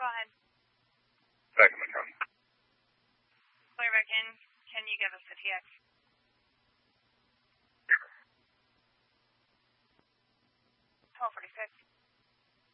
Go ahead. Second County. Clear back in. Can you give us the TX? 1246.